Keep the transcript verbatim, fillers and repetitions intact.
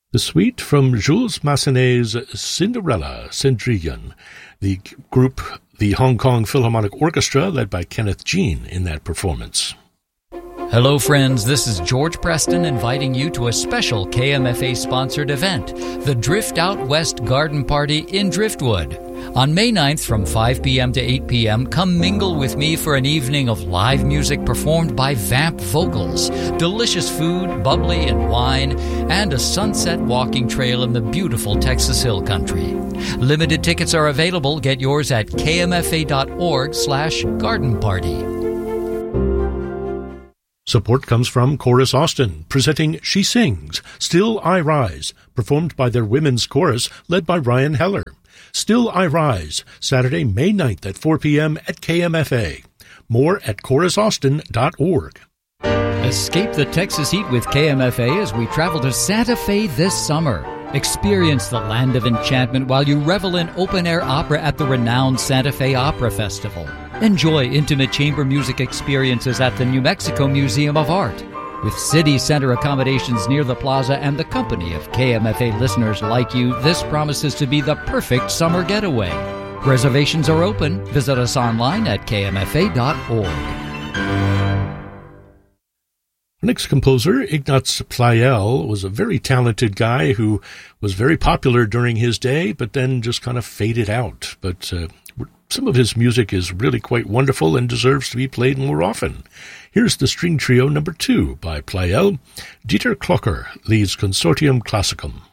The suite from Jules Massenet's Cinderella Cendrillon. The group, the Hong Kong Philharmonic Orchestra, led by Kenneth Jean in that performance. Hello friends, this is George Preston inviting you to a special K M F A-sponsored event, the Drift Out West Garden Party in Driftwood. On May ninth from five p.m. to eight p.m., come mingle with me for an evening of live music performed by Vamp Vocals, delicious food, bubbly and wine, and a sunset walking trail in the beautiful Texas Hill Country. Limited tickets are available. Get yours at kmfa.org slash garden party. Support comes from Chorus Austin, presenting She Sings, Still I Rise, performed by their women's chorus led by Ryan Heller. Still I Rise, Saturday, May ninth at four p.m. at K M F A. More at chorus austin dot org. Escape the Texas heat with K M F A as we travel to Santa Fe this summer. Experience the land of enchantment while you revel in open-air opera at the renowned Santa Fe Opera Festival. Enjoy intimate chamber music experiences at the New Mexico Museum of Art. With city center accommodations near the plaza and the company of K M F A listeners like you, this promises to be the perfect summer getaway. Reservations are open. Visit us online at k m f a dot org. Our next composer, Ignaz Pleyel, was a very talented guy who was very popular during his day, but then just kind of faded out. But uh, some of his music is really quite wonderful and deserves to be played more often. Here's the String Trio number two by Pleyel. Dieter Klocker leads Consortium Classicum.